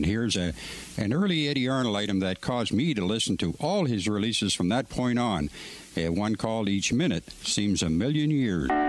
here's an early Eddie Arnold item that caused me to listen to all his releases from that point on. One called Each Minute Seems a Million Years.